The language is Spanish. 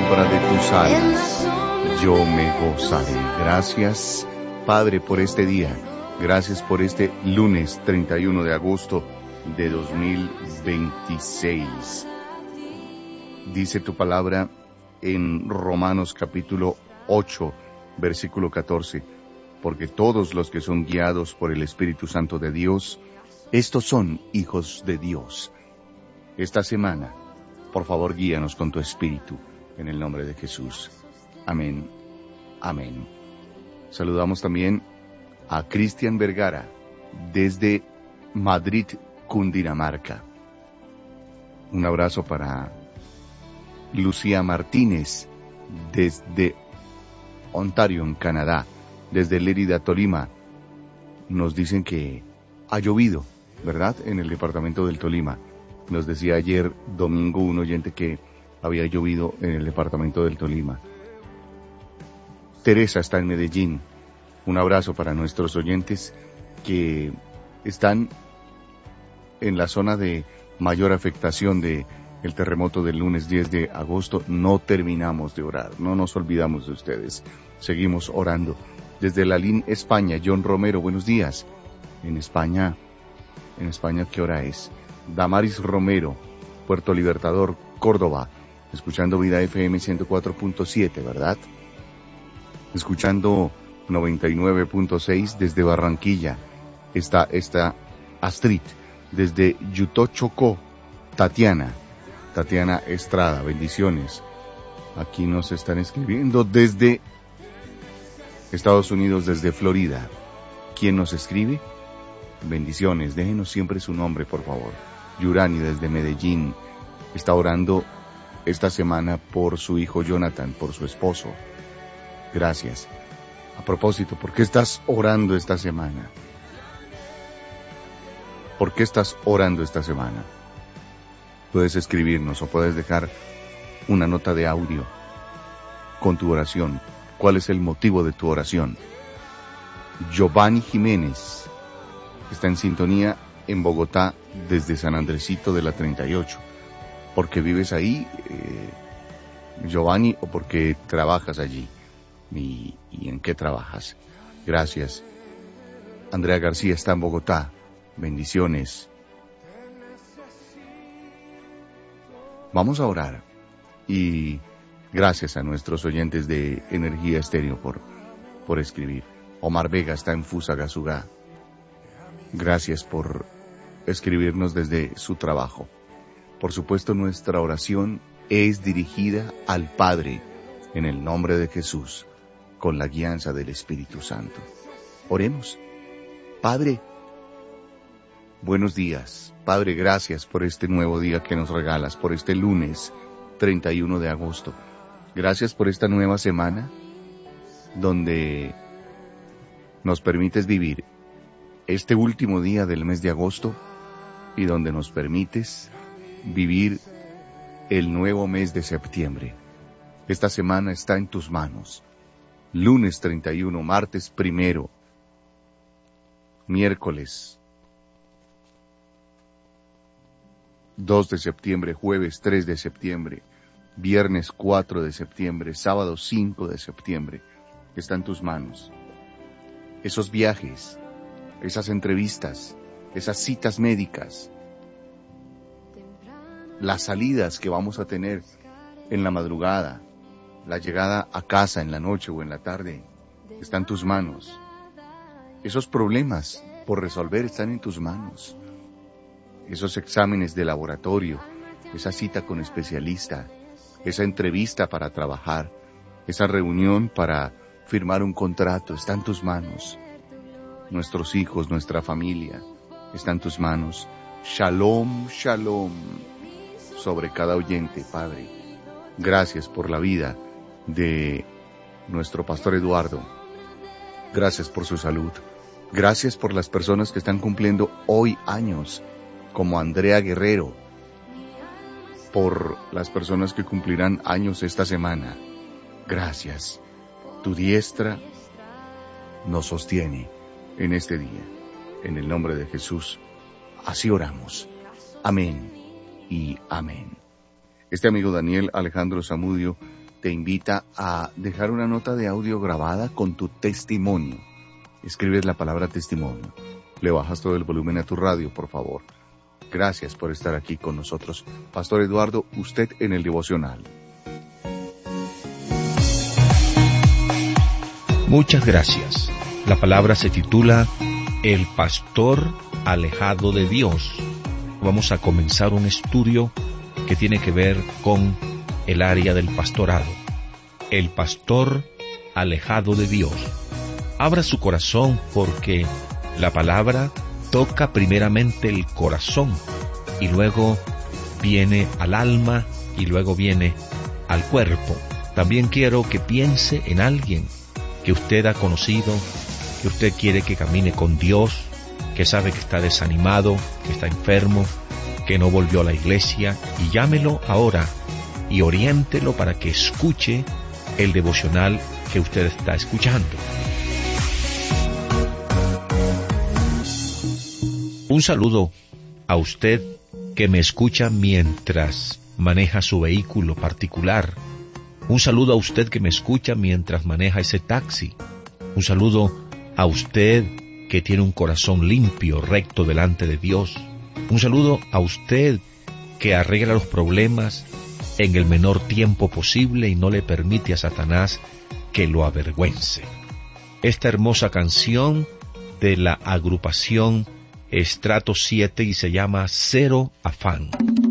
sombra de tus alas yo me gozaré. Gracias, Padre, por este día. Gracias por este lunes 31 de agosto de 2026. Dice tu palabra en Romanos capítulo 8, versículo 14. Porque todos los que son guiados por el Espíritu Santo de Dios, estos son hijos de Dios. Esta semana, por favor, guíanos con tu Espíritu, en el nombre de Jesús. Amén. Amén. Saludamos también a Cristian Vergara, desde Madrid, Cundinamarca. Un abrazo para Lucía Martínez, desde Ontario, en Canadá. Desde Lérida, Tolima, nos dicen que ha llovido, ¿verdad?, en el departamento del Tolima. Nos decía ayer domingo un oyente que había llovido en el departamento del Tolima. Teresa está en Medellín. Un abrazo para nuestros oyentes que están en la zona de mayor afectación de el terremoto del lunes 10 de agosto. No terminamos de orar, no nos olvidamos de ustedes. Seguimos orando. Desde Lalín, España, John Romero, buenos días. En España, ¿qué hora es? Damaris Romero, Puerto Libertador, Córdoba, escuchando Vida FM 104.7, ¿verdad? Escuchando 99.6 desde Barranquilla. Está Astrid, desde Yutó, Chocó, Tatiana Estrada, bendiciones. Aquí nos están escribiendo desde Estados Unidos, desde Florida. ¿Quién nos escribe? Bendiciones, déjenos siempre su nombre, por favor. Yurani, desde Medellín, está orando esta semana por su hijo Jonathan, por su esposo. Gracias. A propósito, ¿por qué estás orando esta semana? ¿Por qué estás orando esta semana? Puedes escribirnos o puedes dejar una nota de audio con tu oración. ¿Cuál es el motivo de tu oración? Giovanni Jiménez está en sintonía en Bogotá desde San Andresito de la 38. ¿Por qué vives ahí, Giovanni, o porque trabajas allí? ¿Y en qué trabajas? Gracias. Andrea García está en Bogotá. Bendiciones. Vamos a orar y gracias a nuestros oyentes de Energía Estéreo por escribir. Omar Vega está en Fusagasugá. Gracias por escribirnos desde su trabajo. Por supuesto, nuestra oración es dirigida al Padre, en el nombre de Jesús, con la guianza del Espíritu Santo. Oremos. Padre, buenos días. Padre, gracias por este nuevo día que nos regalas, por este lunes 31 de agosto. Gracias por esta nueva semana donde nos permites vivir este último día del mes de agosto y donde nos permites vivir el nuevo mes de septiembre. Esta semana está en tus manos. Lunes 31, martes 1, miércoles 2 de septiembre, jueves 3 de septiembre, viernes 4 de septiembre, sábado 5 de septiembre. Está en tus manos. Esos viajes, esas entrevistas, esas citas médicas, las salidas que vamos a tener en la madrugada, la llegada a casa en la noche o en la tarde, está en tus manos. Esos problemas por resolver están en tus manos. Esos exámenes de laboratorio, esa cita con especialista, esa entrevista para trabajar, esa reunión para firmar un contrato, está en tus manos. Nuestros hijos, nuestra familia, está en tus manos. Shalom, shalom, sobre cada oyente, Padre. Gracias por la vida de nuestro pastor Eduardo. Gracias por su salud. Gracias por las personas que están cumpliendo hoy años, como Andrea Guerrero, por las personas que cumplirán años esta semana. Gracias. Tu diestra nos sostiene en este día. En el nombre de Jesús, así oramos. Amén y amén. Este amigo Daniel Alejandro Zamudio te invita a dejar una nota de audio grabada con tu testimonio. Escribes la palabra testimonio. Le bajas todo el volumen a tu radio, por favor. Gracias por estar aquí con nosotros. Pastor Eduardo, usted en el devocional. Muchas gracias. La palabra se titula El pastor alejado de Dios. Vamos a comenzar un estudio que tiene que ver con el área del pastorado. El pastor alejado de Dios. Abra su corazón porque la palabra toca primeramente el corazón y luego viene al alma y luego viene al cuerpo. También quiero que piense en alguien que usted ha conocido, que usted quiere que camine con Dios, que sabe que está desanimado, que está enfermo, que no volvió a la iglesia, y llámelo ahora y oriéntelo para que escuche el devocional que usted está escuchando. Un saludo a usted que me escucha mientras maneja su vehículo particular. Un saludo a usted que me escucha mientras maneja ese taxi. Un saludo a usted que tiene un corazón limpio, recto delante de Dios. Un saludo a usted que arregla los problemas en el menor tiempo posible y no le permite a Satanás que lo avergüence. Esta hermosa canción de la agrupación Estrato 7 y se llama Cero Afán.